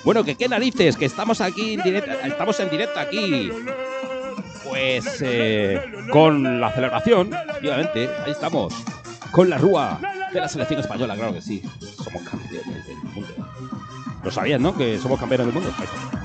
Bueno, que qué narices, que estamos aquí en directo, estamos en directo aquí. Pues con la celebración, obviamente, ahí estamos, con la rúa de la selección española, claro que sí. Somos campeones del mundo. Lo sabías, ¿no? Que somos campeones del mundo.